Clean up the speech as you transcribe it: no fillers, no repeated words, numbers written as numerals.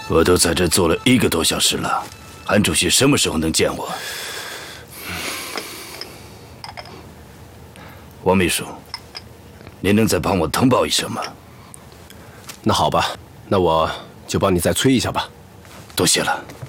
我都在这坐了1个多小时了，韩主席什么时候能见我？王秘书，您能再帮我通报一声吗？ 那好吧，那我就帮你再催一下吧。 多谢了。